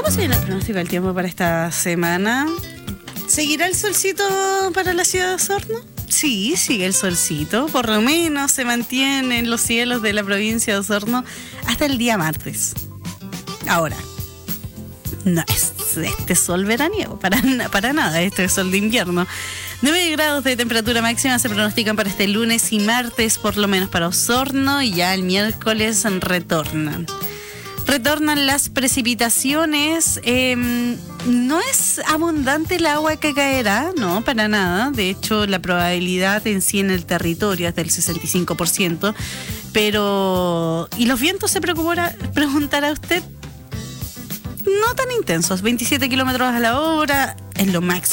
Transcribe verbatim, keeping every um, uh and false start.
¿Cómo se viene el pronóstico del tiempo para esta semana? ¿Seguirá el solcito para la ciudad de Osorno? Sí, sigue el solcito. Por lo menos se mantiene en los cielos de la provincia de Osorno hasta el día martes. Ahora, no es este sol veraniego, para, para nada, este es sol de invierno. nueve grados de temperatura máxima se pronostican para este lunes y martes, por lo menos para Osorno, y ya el miércoles retornan. Retornan las precipitaciones. Eh, no es abundante el agua que caerá, no, para nada. De hecho, la probabilidad en sí en el territorio es del sesenta y cinco por ciento. Pero, ¿y los vientos, se preocupará, preguntará usted? No tan intensos, veintisiete kilómetros a la hora es lo máximo.